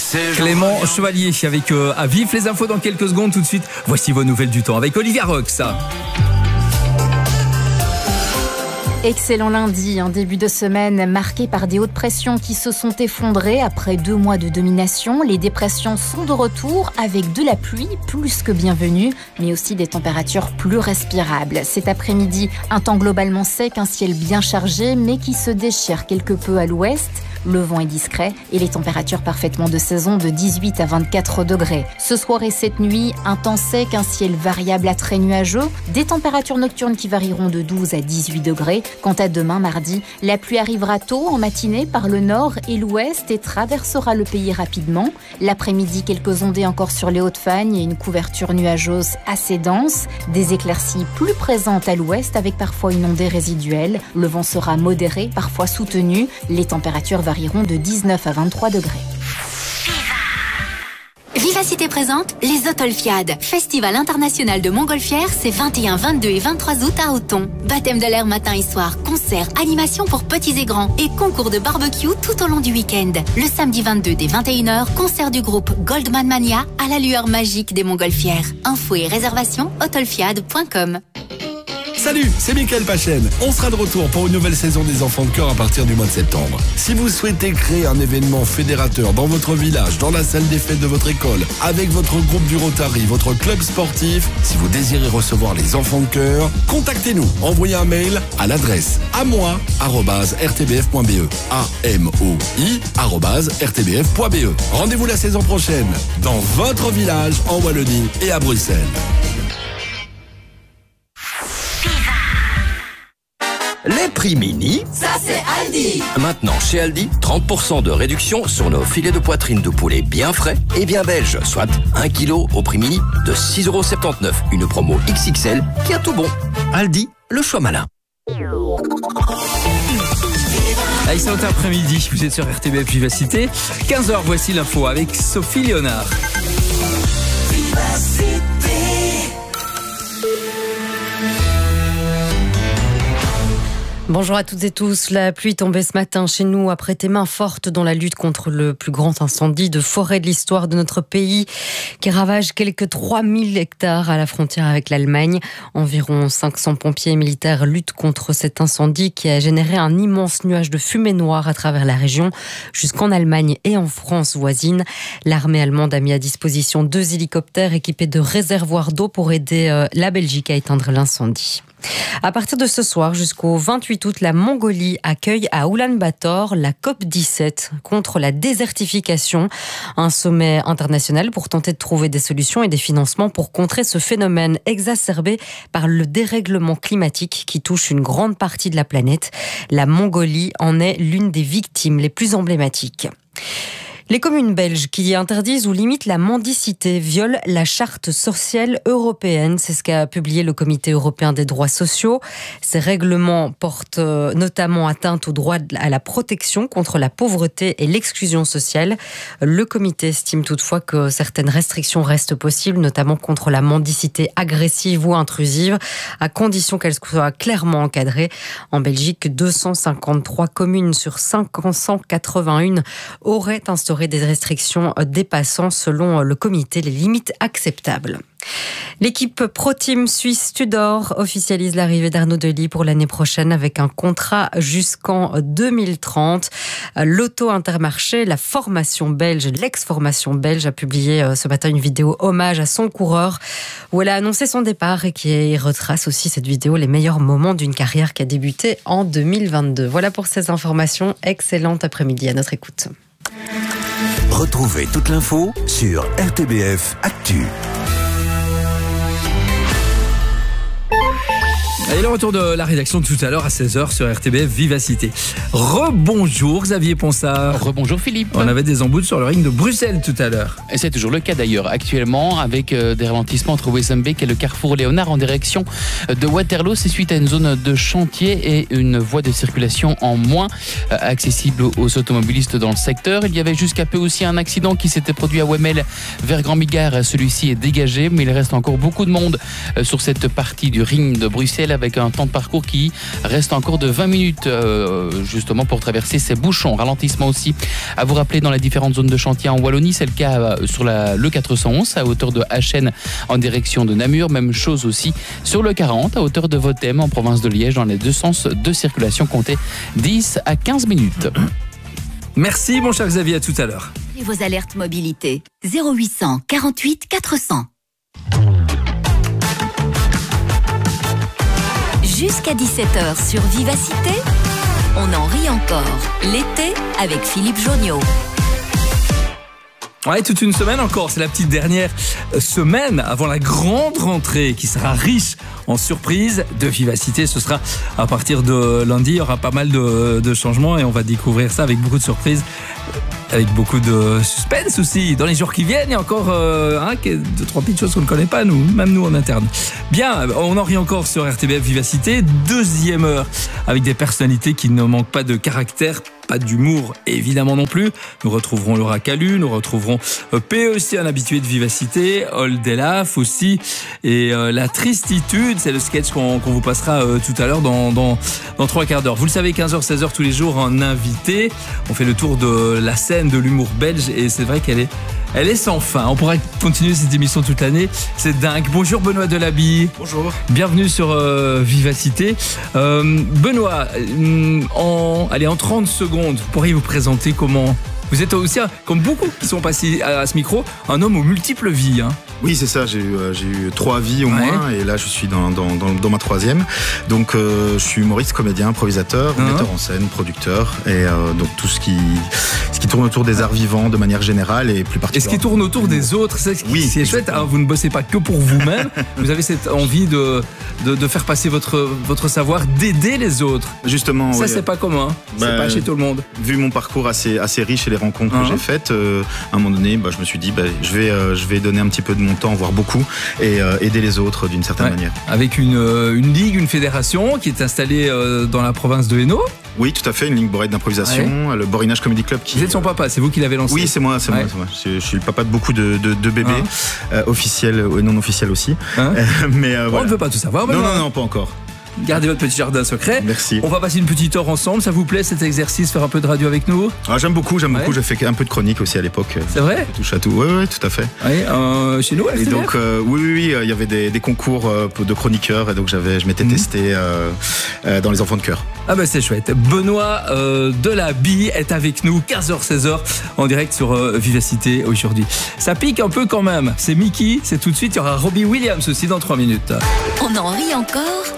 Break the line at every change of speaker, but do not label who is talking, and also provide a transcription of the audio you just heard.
Clément Chevalier avec à vif les infos dans quelques secondes. Tout de suite, voici vos nouvelles du temps avec Olivia Rox.
Excellent lundi, un début de semaine marqué par des hautes pressions qui se sont effondrées après 2 mois de domination. Les dépressions sont de retour avec de la pluie plus que bienvenue, mais aussi des températures plus respirables. Cet après-midi, un temps globalement sec, un ciel bien chargé, mais qui se déchire quelque peu à l'ouest. Le vent est discret et les températures parfaitement de saison de 18 à 24 degrés. Ce soir et cette nuit, un temps sec, un ciel variable à très nuageux, des températures nocturnes qui varieront de 12 à 18 degrés. Quant à demain, mardi, la pluie arrivera tôt en matinée par le nord et l'ouest et traversera le pays rapidement. L'après-midi, quelques ondées encore sur les Hauts-de-Fagne et une couverture nuageuse assez dense. Des éclaircies plus présentes à l'ouest avec parfois une ondée résiduelle. Le vent sera modéré, parfois soutenu. Les températures varieront de 19 à 23 degrés.
Vivacité présente les Autolfiades. Festival international de montgolfière, c'est 21, 22 et 23 août à Auton. Baptême de l'air matin et soir, concerts, animations pour petits et grands et concours de barbecue tout au long du week-end. Le samedi 22 dès 21h, concert du groupe Goldman Mania à la lueur magique des montgolfières. Infos et réservations autolfiade.com.
Salut, c'est Mickaël Pachen. On sera de retour pour une nouvelle saison des Enfants de Cœur à partir du mois de septembre. Si vous souhaitez créer un événement fédérateur dans votre village, dans la salle des fêtes de votre école, avec votre groupe du Rotary, votre club sportif, si vous désirez recevoir les Enfants de Cœur, contactez-nous. Envoyez un mail à l'adresse amoi@rtbf.be. amoi@rtbf.be. Rendez-vous la saison prochaine dans votre village en Wallonie et à Bruxelles.
Les prix mini,
ça c'est Aldi.
Maintenant chez Aldi, 30% de réduction sur nos filets de poitrine de poulet bien frais et bien belges, soit 1 kg au prix mini de 6,79 €. Une promo XXL qui a tout bon. Aldi, le choix malin.
Allez, c'est après-midi, vous êtes sur RTBF Vivacité. 15h, voici l'info avec Sophie Léonard.
Bonjour à toutes et tous. La pluie tombée ce matin chez nous a prêté main forte dans la lutte contre le plus grand incendie de forêt de l'histoire de notre pays qui ravage quelques 3000 hectares à la frontière avec l'Allemagne. Environ 500 pompiers et militaires luttent contre cet incendie qui a généré un immense nuage de fumée noire à travers la région jusqu'en Allemagne et en France voisine. L'armée allemande a mis à disposition 2 hélicoptères équipés de réservoirs d'eau pour aider la Belgique à éteindre l'incendie. À partir de ce soir jusqu'au 28 août, la Mongolie accueille à Oulan-Bator la COP17 contre la désertification, un sommet international pour tenter de trouver des solutions et des financements pour contrer ce phénomène exacerbé par le dérèglement climatique qui touche une grande partie de la planète. La Mongolie en est l'une des victimes les plus emblématiques. Les communes belges qui interdisent ou limitent la mendicité violent la charte sociale européenne. C'est ce qu'a publié le Comité européen des droits sociaux. Ces règlements portent notamment atteinte au droit à la protection contre la pauvreté et l'exclusion sociale. Le comité estime toutefois que certaines restrictions restent possibles, notamment contre la mendicité agressive ou intrusive, à condition qu'elle soit clairement encadrée. En Belgique, 253 communes sur 581 auraient instauré des restrictions dépassant, selon le comité, les limites acceptables. L'équipe Pro Team suisse Tudor officialise l'arrivée d'Arnaud Delis pour l'année prochaine avec un contrat jusqu'en 2030. L'Auto Intermarché, la formation belge, l'ex-formation belge, a publié ce matin une vidéo hommage à son coureur où elle a annoncé son départ et qui retrace aussi cette vidéo les meilleurs moments d'une carrière qui a débuté en 2022. Voilà pour ces informations. Excellente après-midi à notre écoute.
Retrouvez toute l'info sur RTBF Actu.
Et le retour de la rédaction tout à l'heure à 16h sur RTBF Vivacité. Rebonjour Xavier Ponsard.
Rebonjour Philippe.
On avait des embouts sur le ring de Bruxelles tout à l'heure.
Et c'est toujours le cas d'ailleurs actuellement avec des ralentissements entre Wezenbeek et le carrefour Léonard en direction de Waterloo. C'est suite à une zone de chantier et une voie de circulation en moins accessible aux automobilistes dans le secteur. Il y avait jusqu'à peu aussi un accident qui s'était produit à Wemmel vers Grand-Bigard. Celui-ci est dégagé mais il reste encore beaucoup de monde sur cette partie du ring de Bruxelles avec un temps de parcours qui reste encore de 20 minutes justement pour traverser ces bouchons. Ralentissement aussi à vous rappeler dans les différentes zones de chantier en Wallonie. C'est le cas sur le 411 à hauteur de Achen en direction de Namur. Même chose aussi sur le 40 à hauteur de Votem en province de Liège dans les deux sens de circulation. Comptez 10 à 15 minutes.
Merci mon cher Xavier, à tout à l'heure.
Et vos alertes mobilité 0800 48 400. Jusqu'à 17h sur Vivacité, on en rit encore. L'été avec Philippe Jonniot.
Ouais, toute une semaine encore, c'est la petite dernière semaine avant la grande rentrée qui sera riche en surprises de Vivacité. Ce sera à partir de lundi, il y aura pas mal de changements et on va découvrir ça avec beaucoup de surprises, avec beaucoup de suspense aussi. Dans les jours qui viennent, il y a encore 2-3 petites choses qu'on ne connaît pas, même nous en interne. Bien, on en rit encore sur RTBF Vivacité, deuxième heure avec des personnalités qui ne manquent pas de caractère, pas d'humour évidemment non plus. Nous retrouverons Laura Calu, nous retrouverons P aussi, un habitué de Vivacité, Old Delaf aussi, et la tristitude, c'est le sketch qu'on vous passera tout à l'heure dans 3 quarts d'heure. Vous le savez, 15h, 16h tous les jours, un invité. On fait le tour de la scène de l'humour belge et c'est vrai qu'elle est sans fin. On pourrait continuer cette émission toute l'année. C'est dingue. Bonjour Benoît Delabille.
Bonjour.
Bienvenue sur Vivacité. Benoît, en 30 secondes, vous pourriez vous présenter comment ? Vous êtes aussi, comme beaucoup qui sont passés à ce micro, un homme aux multiples vies. Hein.
Oui, c'est ça. J'ai eu 3 vies au moins, et là je suis dans ma 3e. Donc je suis humoriste, comédien, improvisateur, metteur en scène, producteur, et donc tout ce qui tourne autour des arts vivants de manière générale et plus particulièrement. Et
ce qui tourne autour des autres, c'est chouette. Hein, vous ne bossez pas que pour vous-même. Vous avez cette envie de faire passer votre savoir, d'aider les autres.
Justement,
ça c'est pas commun. C'est pas chez tout le monde.
Vu mon parcours assez riche et les rencontres que j'ai faites, à un moment donné, je me suis dit, je vais donner un petit peu de mon temps, voire beaucoup, et aider les autres d'une certaine manière.
Avec une ligue, une fédération qui est installée dans la province de Hainaut.
Oui, tout à fait, une ligue borette d'improvisation, le Borinage Comedy Club.
Vous êtes son papa, c'est vous qui l'avez lancé?
Oui, c'est moi. Je suis le papa de beaucoup de bébés, officiels et non officiels aussi. Mais
on
voilà.
ne veut pas tout savoir.
Non, pas encore.
Gardez votre petit jardin secret.
Merci.
On va passer une petite heure ensemble. Ça vous plaît cet exercice, faire un peu de radio avec nous?
J'aime beaucoup. J'ai fait un peu de chronique aussi à l'époque.
C'est vrai?
Touche à tout. Oui, tout à fait.
Chez nous,
et donc, oui, il y avait des concours de chroniqueurs et donc je m'étais testé dans les enfants de chœur.
Ah bah c'est chouette. Benoît Delabille est avec nous, 15h, 16h, en direct sur Vivacité aujourd'hui. Ça pique un peu quand même. C'est Mickey, c'est tout de suite. Il y aura Robbie Williams aussi dans 3 minutes.
On en rit encore